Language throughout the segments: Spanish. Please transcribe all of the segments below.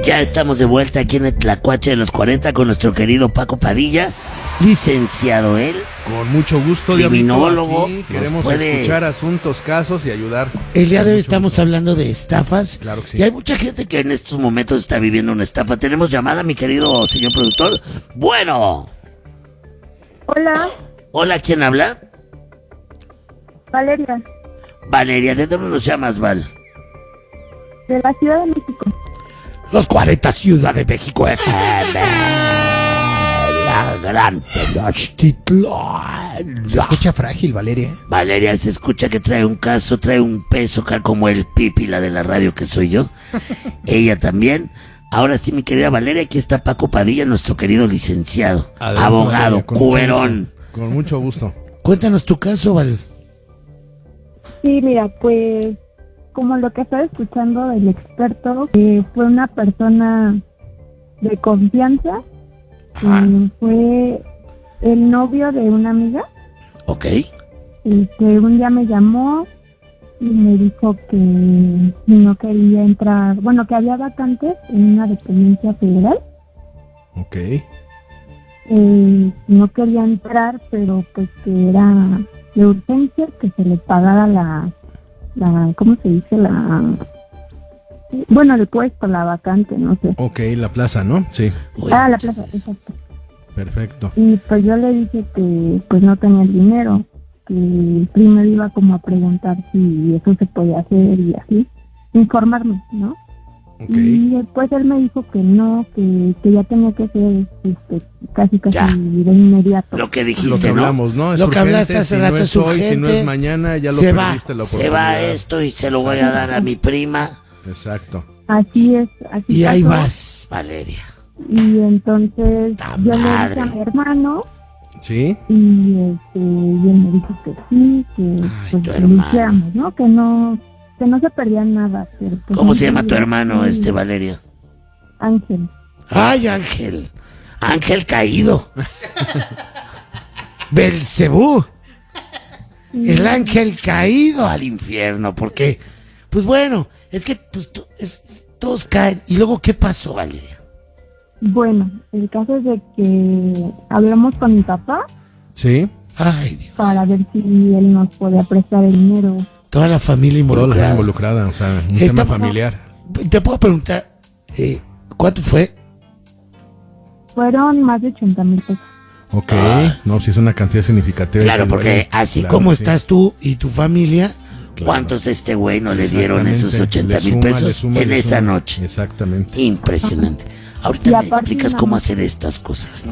Ya estamos de vuelta aquí en el Tlacuache de los 40 con nuestro querido Paco Padilla, licenciado él. Con mucho gusto, criminólogo. Queremos escuchar asuntos, casos y ayudar. El día de hoy estamos hablando de estafas. Claro que sí. Y hay mucha gente que en estos momentos está viviendo una estafa. Tenemos llamada, mi querido señor productor. Bueno. Hola. Hola, ¿quién habla? Valeria. Valeria, ¿de dónde nos llamas, Val? De la Ciudad de México. Los 40 Ciudad de México FM. La gran Tenochtitlán. Se escucha frágil, Valeria. Valeria, se escucha que trae un caso, trae un peso, como el Pípila de la radio que soy yo. Ella también. Ahora sí, mi querida Valeria, aquí está Paco Padilla, nuestro querido licenciado, adelante, abogado, Valeria, cuberón. Con mucho gusto. Cuéntanos tu caso, Val. Sí, mira, pues como lo que estaba escuchando del experto, fue una persona de confianza, fue el novio de una amiga. Ok. Un día me llamó y me dijo que no quería entrar, bueno, que había vacantes en una dependencia federal. Ok. No quería entrar, pero pues que era de urgencia, que se le pagara la ¿cómo se dice? Bueno, el puesto, la vacante, no sé. Ok, la plaza, ¿no? Sí. La plaza, exacto. Perfecto. Y pues yo le dije que pues no tenía el dinero, que primero iba como a preguntar si eso se podía hacer y así, informarme, ¿no? Okay. Y después él me dijo que no, que ya tenía que ser casi Ya. de inmediato. Lo que dijiste, Lo que ¿no? hablamos, ¿no? Es Lo que urgente, hablaste hace si rato no es es hoy, si no urgente. es mañana, ya lo Se va, perdiste la se oportunidad. va esto y se lo voy a dar a mi prima. Exacto. Así es, así Y ahí pasó. vas, Valeria. Y entonces ¡Ta yo le madre! dije a mi hermano ¿Sí? y él me dijo que sí, que Ay, pues tu lo hermano. hiciéramos, ¿no? Que no se perdía nada. Pero, pues, ¿Cómo no se llama tu quería. hermano, Sí, Valeria? Ángel. Ay, Ángel. Ángel caído. Belcebú. El ángel caído al infierno. Porque, pues bueno, es que pues, todos caen. ¿Y luego qué pasó, Valeria? Bueno, el caso es de que hablamos con mi papá ¿Sí? Ay, Dios. para ver si él nos podía prestar el dinero. Toda la familia Toda la involucrada. gente involucrada, o sea, un Está- tema familiar. Te puedo preguntar, ¿cuánto fue? Fueron más de 80,000 pesos. Ok, Ah. no, si es una cantidad significativa. Claro, sí, porque duele. así Claro como que sí. estás tú y tu familia, Claro. ¿cuántos güey no le dieron esos Exactamente, 80,000 le pesos suma, en le esa suma. noche? Exactamente. Impresionante. Y Ahorita me aparte explicas una cómo más. hacer estas cosas, ¿no?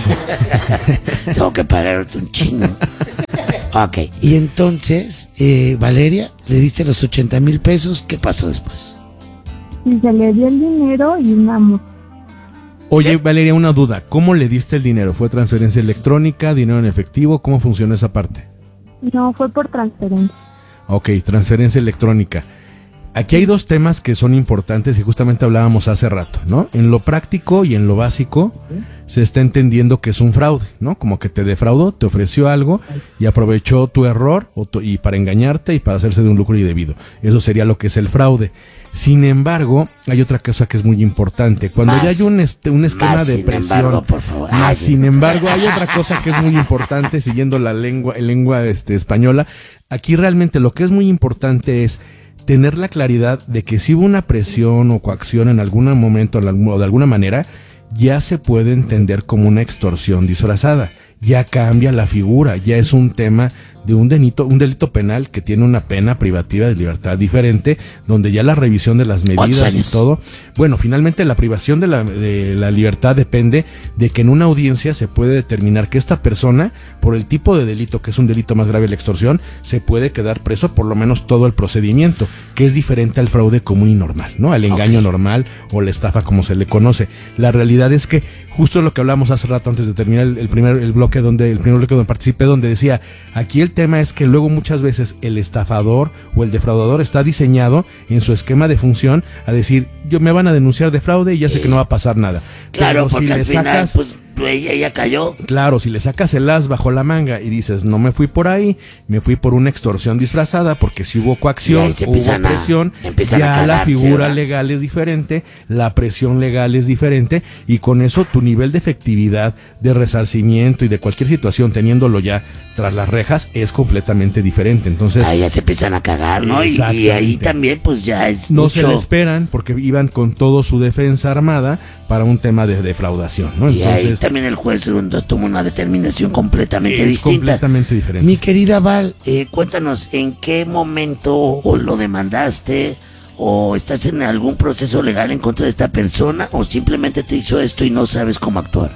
Tengo que pagarte un chingo. Ok, y entonces, Valeria, le diste los 80,000 pesos, ¿qué pasó después? Y se le dio el dinero y una moto. Oye, Valeria, una duda. ¿Cómo le diste el dinero? ¿Fue transferencia electrónica, dinero en efectivo? ¿Cómo funcionó esa parte? No, fue por transferencia. Ok, transferencia electrónica. Aquí hay dos temas que son importantes y justamente hablábamos hace rato, ¿no? En lo práctico y en lo básico se está entendiendo que es un fraude, ¿no? Como que te defraudó, te ofreció algo y aprovechó tu error y para engañarte y para hacerse de un lucro indebido. Eso sería lo que es el fraude. Sin embargo, hay otra cosa que es muy importante. Cuando Más. ya hay un esquema Más, de sin presión. embargo, por favor. Sin embargo, hay otra cosa que es muy importante, siguiendo la lengua española. Aquí realmente lo que es muy importante es tener la claridad de que si hubo una presión o coacción en algún momento o de alguna manera, ya se puede entender como una extorsión disfrazada. Ya cambia la figura, ya es un tema de un delito penal que tiene una pena privativa de libertad diferente, donde ya la revisión de las ¿Cuántos medidas y años? todo. Bueno, finalmente la privación de la libertad depende de que en una audiencia se puede determinar que esta persona, por el tipo de delito, que es un delito más grave, la extorsión, se puede quedar preso por lo menos todo el procedimiento, que es diferente al fraude común y normal, ¿no? Al engaño normal o la estafa como se le conoce. La realidad es que justo lo que hablamos hace rato antes de terminar el primer bloque donde participé, donde decía, aquí el tema es que luego muchas veces el estafador o el defraudador está diseñado en su esquema de función a decir, me van a denunciar de fraude y ya sé que no va a pasar nada. Claro, Pero porque si al le final, sacas pues, ella cayó. Claro, si le sacas el as bajo la manga y dices, no me fui por ahí, me fui por una extorsión disfrazada, porque si hubo coacción, hubo presión, ya la figura legal es diferente, la presión legal es diferente, y con eso tu nivel de efectividad, de resarcimiento y de cualquier situación, teniéndolo ya tras las rejas, es completamente diferente. Entonces, ahí ya se empiezan a cagar, ¿no? Y ahí también, pues ya es no mucho. se le esperan, porque iban con todo su defensa armada para un tema de defraudación, ¿no? Y entonces, ahí también el juez toma una determinación completamente distinta. Completamente diferente. Mi querida Val, cuéntanos, ¿en qué momento o lo demandaste o estás en algún proceso legal en contra de esta persona o simplemente te hizo esto y no sabes cómo actuar?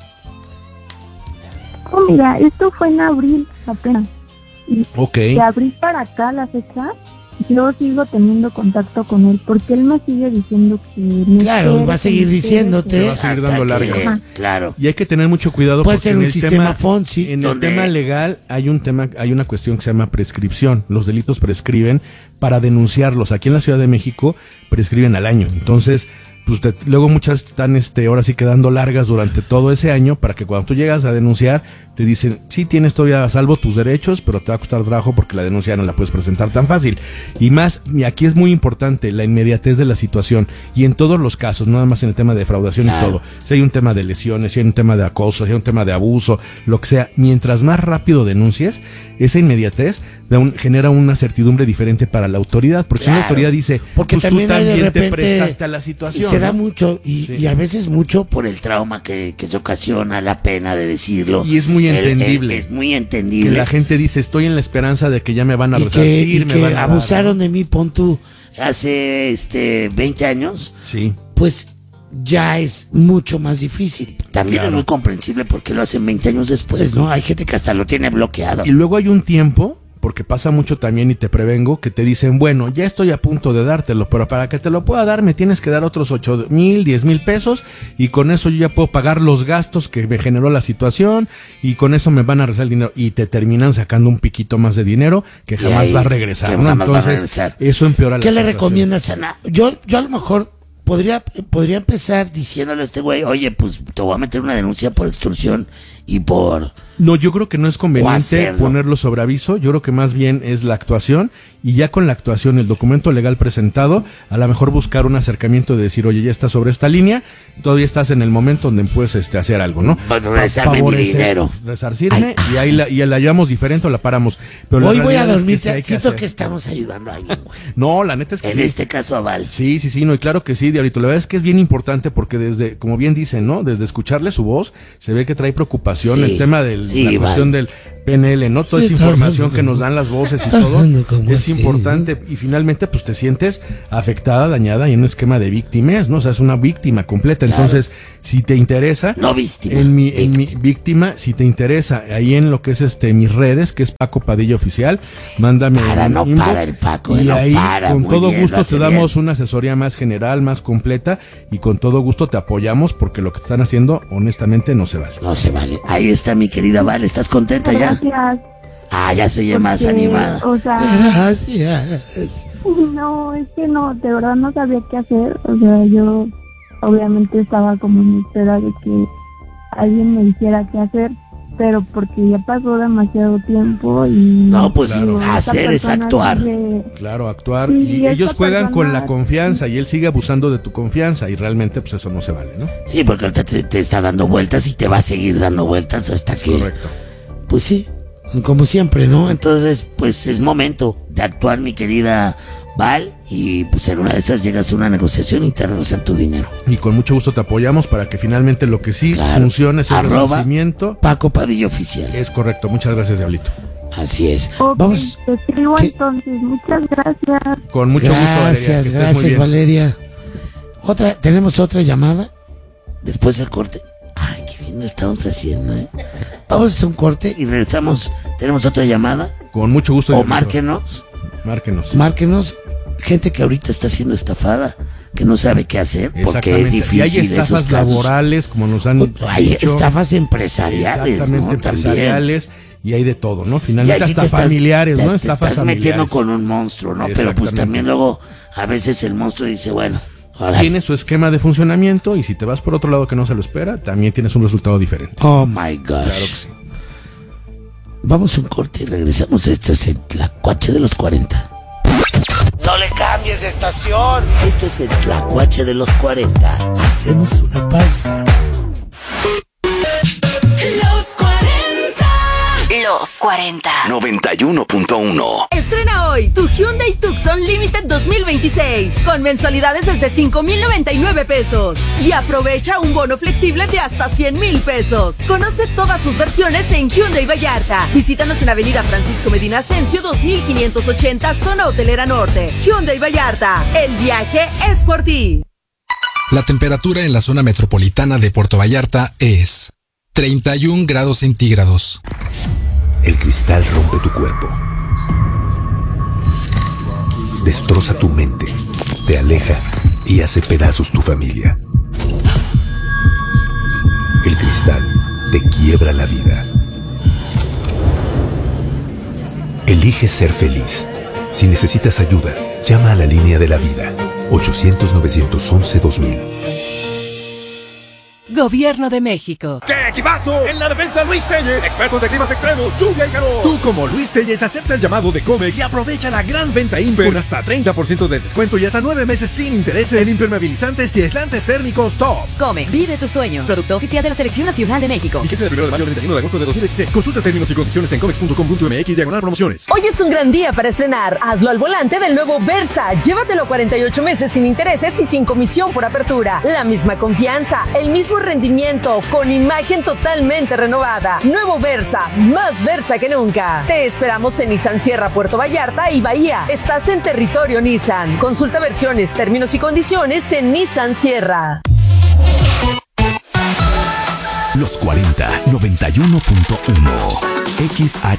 Oh, mira, esto fue en abril apenas. Y de abril para acá, la fecha, yo sigo teniendo contacto con él porque él me sigue diciendo que... Claro, va a seguir diciéndote. Va a seguir dando largas. Claro. Y hay que tener mucho cuidado. Puede ser un sistema Fonzi. En el tema legal hay una cuestión que se llama prescripción. Los delitos prescriben para denunciarlos. Aquí en la Ciudad de México prescriben al año. Entonces, pues luego muchas están ahora sí quedando largas durante todo ese año para que cuando tú llegas a denunciar te dicen, sí tienes todavía a salvo tus derechos, pero te va a costar trabajo porque la denuncia no la puedes presentar tan fácil. Y más, y aquí es muy importante la inmediatez de la situación, y en todos los casos, no nada más en el tema de defraudación y todo. Si hay un tema de lesiones, si hay un tema de acoso, si hay un tema de abuso, lo que sea, mientras más rápido denuncies, esa inmediatez genera una certidumbre diferente para la autoridad, porque si una autoridad dice, porque pues también tú también repente te prestaste a la situación. Se da mucho, y a veces mucho por el trauma que se ocasiona, la pena de decirlo. Y es muy entendible. Es muy entendible. Que la gente dice, estoy en la esperanza de que ya me van a resarcir, me van a abusaron de mí, pon tú, hace 20 años. Sí. Pues ya es mucho más difícil. También es muy comprensible porque lo hacen 20 años después, ¿no? Hay gente que hasta lo tiene bloqueado. Y luego hay un tiempo, porque pasa mucho también, y te prevengo, que te dicen, bueno, ya estoy a punto de dártelo, pero para que te lo pueda dar me tienes que dar otros 8,000, 10,000 pesos, y con eso yo ya puedo pagar los gastos que me generó la situación, y con eso me van a regresar el dinero, y te terminan sacando un piquito más de dinero que jamás va a regresar, ¿no? Entonces, eso empeora la situación. ¿Qué le recomiendas, Ana? Yo a lo mejor podría empezar diciéndole a este güey, oye, pues te voy a meter una denuncia por extorsión y por... No, yo creo que no es conveniente ponerlo sobre aviso. Yo creo que más bien es la actuación, y ya con la actuación, el documento legal presentado, a lo mejor buscar un acercamiento de decir, oye, ya estás sobre esta línea, todavía estás en el momento donde puedes hacer algo, ¿no? Resarcirme mi dinero. Resarcirme, y ahí la llevamos diferente o la paramos. Pero hoy voy a dormir, siento que estamos ayudando a alguien. No, la neta es que en este caso a Val. Sí, no, y claro que sí, Diablito. La verdad es que es bien importante porque desde, como bien dicen, ¿no? Desde escucharle su voz, se ve que trae preocupación, el tema de la cuestión del PNL, ¿no? Toda esa información que nos dan las voces y todo es importante, y finalmente pues te sientes afectada, dañada y en un esquema de víctimas, ¿no? O sea, es una víctima completa. Entonces, si te interesa, no víctima, en mi víctima, si te interesa, ahí en lo que es mis redes, que es Paco Padilla Oficial, mándame un inbox, el Paco, y ahí con todo gusto te damos una asesoría más general, más completa, y con todo gusto te apoyamos, porque lo que están haciendo honestamente no se vale. No se vale. Ahí está mi querida Val, ¿estás contenta ya? Gracias. Ya soy más animada. O sea, gracias. No, es que no, de verdad no sabía qué hacer. O sea, yo obviamente estaba como en espera de que alguien me dijera qué hacer, pero porque ya pasó demasiado tiempo y... No, pues claro, hacer es actuar. Claro, actuar. Sí, y ellos juegan con la confianza, y él sigue abusando de tu confianza, y realmente pues eso no se vale, ¿no? Sí, porque ahorita te está dando vueltas y te va a seguir dando vueltas hasta que... Correcto. Pues sí, como siempre, ¿no? Entonces, pues es momento de actuar, mi querida Val, y pues en una de esas llegas a una negociación y te regresan tu dinero. Y con mucho gusto te apoyamos para que finalmente lo que sí funcione es el resarcimiento. Paco Padilla Oficial. Es correcto, muchas gracias, Diablito. Así es. Okay, vamos. Te escribo entonces, muchas gracias. Con mucho gusto, Valeria. Gracias, Valeria. ¿Tenemos otra llamada? Después del corte. Ay, qué bien lo estamos haciendo, ¿eh? Vamos a hacer un corte y regresamos. ¿Tenemos otra llamada? Con mucho gusto. O márquenos. Márquenos. Gente que ahorita está siendo estafada, que no sabe qué hacer porque es difícil. Y hay estafas laborales, como nos han dicho. Hay estafas empresariales. Exactamente, ¿no? Empresariales. Y hay de todo, ¿no? Finalmente hasta familiares, ¿no? Estafas familiares. Metiendo con un monstruo, ¿no? Pero pues también luego a veces el monstruo dice, bueno, Órale. tiene su esquema de funcionamiento y si te vas por otro lado que no se lo espera, también tienes un resultado diferente. Oh my gosh. Claro que sí. Vamos a un corte y regresamos. Esto es el Tlacuache de los 40. No le cambies de estación. Esto es el Tlacuache de los 40. Hacemos una pausa. Los 40. 91.1. Estrena hoy tu Hyundai Tucson Limited 2026 con mensualidades desde 5,099 pesos y aprovecha un bono flexible de hasta 100,000 pesos. Conoce todas sus versiones en Hyundai Vallarta. Visítanos en Avenida Francisco Medina Ascencio 2580, Zona Hotelera Norte. Hyundai Vallarta, el viaje es por ti. La temperatura en la zona metropolitana de Puerto Vallarta es 31 grados centígrados. El cristal rompe tu cuerpo. Destroza tu mente. Te aleja y hace pedazos tu familia. El cristal te quiebra la vida. Elige ser feliz. Si necesitas ayuda, llama a la línea de la vida. 800-911-2000. Gobierno de México. ¡Qué equipazo! En la defensa Luis Telles, expertos de climas extremos, lluvia y calor. Tú como Luis Telles acepta el llamado de Comex y aprovecha la gran venta Imper con hasta 30% de descuento y hasta 9 meses sin intereses en impermeabilizantes y aislantes térmicos top. Comex, vive tus sueños. Producto oficial de la Selección Nacional de México. Y que sea del 1 de mayo al 31 de agosto de 2016. Consulta términos y condiciones en comex.com.mx/promociones. Hoy es un gran día para estrenar. Hazlo al volante del nuevo Versa. Llévatelo 48 meses sin intereses y sin comisión por apertura. La misma confianza, el mismo rendimiento, con imagen totalmente renovada. Nuevo Versa, más Versa que nunca. Te esperamos en Nissan Sierra, Puerto Vallarta y Bahía. Estás en territorio Nissan. Consulta versiones, términos y condiciones en Nissan Sierra. Los 40, 91.1. XH